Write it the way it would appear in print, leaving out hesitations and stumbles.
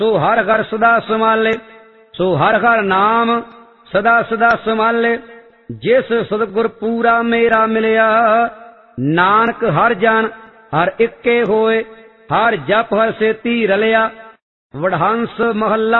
ਸੋ ਹਰ ਘਰ ਸਦਾ ਸਮਾਲੇ। ਸੋ ਹਰ ਹਰ ਨਾਮ ਸਦਾ ਸਦਾ ਸਮਾਲੇ। ਜਿਸ ਸਤਿਗੁਰ ਪੂਰਾ ਮੇਰਾ ਮਿਲਿਆ, ਨਾਨਕ ਹਰ ਜਨ ਹਰ ਇੱਕੇ ਹੋਏ। ਹਰ ਜਪ ਹਰ ਸੇਤੀ ਰਲਿਆ। ਵਡਹੰਸ ਮਹੱਲਾ